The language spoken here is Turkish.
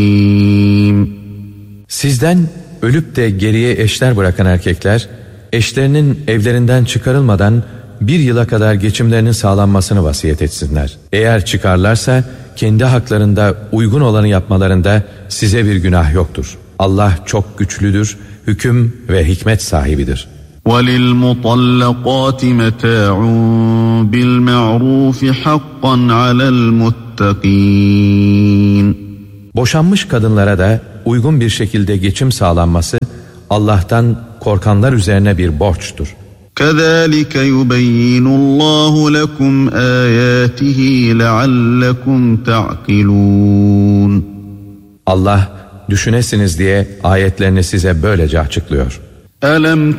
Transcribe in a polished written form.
Sizden ölüp de geriye eşler bırakan erkekler, eşlerinin evlerinden çıkarılmadan 1 yıla kadar geçimlerinin sağlanmasını vasiyet etsinler. Eğer çıkarlarsa kendi haklarında uygun olanı yapmalarında size bir günah yoktur. Allah çok güçlüdür, hüküm ve hikmet sahibidir. وَلِلْمُطَلَّقَاتِ مَتَاعٌ بِالْمَعْرُوفِ حَقًّا عَلَى الْمُتَّقِينَ. Boşanmış kadınlara da uygun bir şekilde geçim sağlanması Allah'tan korkanlar üzerine bir borçtur. كَذَٰلِكَ يُبَيِّنُ اللّٰهُ لَكُمْ آيَاتِهِ لَعَلَّكُمْ تَعْقِلُونَ. Allah düşünesiniz diye ayetlerini size böylece açıklıyor. أَلَمْ